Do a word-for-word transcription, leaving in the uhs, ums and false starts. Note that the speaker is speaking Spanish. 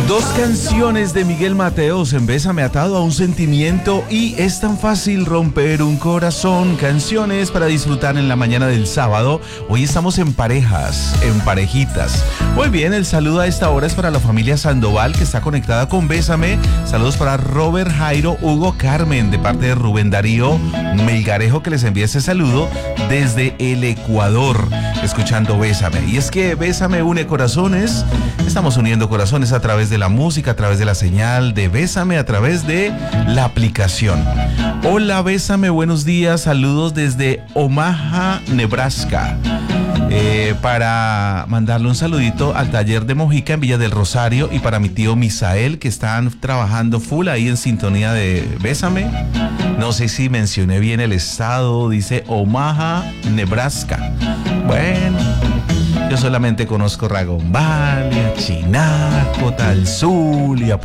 Dos canciones de Miguel Mateos en Bésame atado a un sentimiento y Es tan fácil romper un corazón. Canciones para disfrutar en la mañana del sábado. Hoy estamos en parejas, en parejitas. Muy bien, el saludo a esta hora es para la familia Sandoval que está conectada con Bésame. Saludos para Robert, Jairo, Hugo, Carmen de parte de Rubén Darío Melgarejo que les envía ese saludo desde el Ecuador, escuchando Bésame. Y es que Bésame une corazones. Estamos uniendo corazones a través de la música, a través de la señal de Bésame, a través de la aplicación. Hola Bésame, buenos días, saludos desde Omaha, Nebraska. Eh, para mandarle un saludito al taller de Mojica en Villa del Rosario y para mi tío Misael que están trabajando full ahí en sintonía de Bésame. No sé si mencioné bien el estado, dice Omaha, Nebraska. Bueno, yo solamente conozco Ragonvalia, Chinaco, Tal Zulia,